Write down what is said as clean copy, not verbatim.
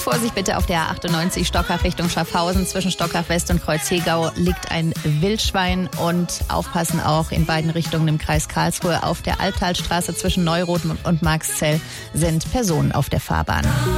Vorsicht bitte auf der A98 Stockach Richtung Schaffhausen. Zwischen Stockach West und Kreuzhegau liegt ein Wildschwein. Und aufpassen auch in beiden Richtungen im Kreis Karlsruhe. Auf der Albtalstraße zwischen Neuroth und Marxzell sind Personen auf der Fahrbahn.